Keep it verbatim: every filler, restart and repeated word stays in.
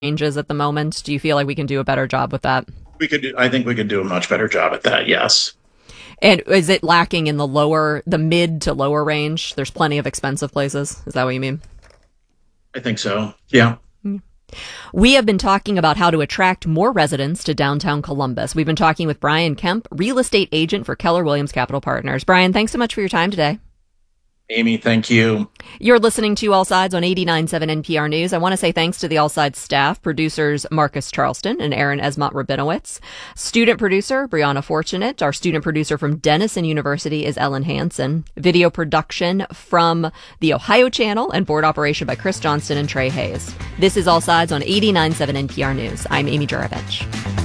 ranges at the moment? Do you feel like we can do a better job with that? We could. do- I think we could do a much better job at that. Yes. And is it lacking in the lower, the mid to lower range? There's plenty of expensive places. Is that what you mean? I think so. Yeah. We have been talking about how to attract more residents to downtown Columbus. We've been talking with Brian Kemp, real estate agent for Keller Williams Capital Partners. Brian, thanks so much for your time today. Amy, thank you. You're listening to All Sides on eighty-nine point seven N P R News. I want to say thanks to the All Sides staff, producers Marcus Charleston and Aaron Esmont-Rabinowitz, student producer Brianna Fortunate. Our student producer from Denison University is Ellen Hansen. Video production from the Ohio Channel and board operation by Chris Johnston and Trey Hayes. This is All Sides on eighty-nine point seven N P R News. I'm Amy Juravich.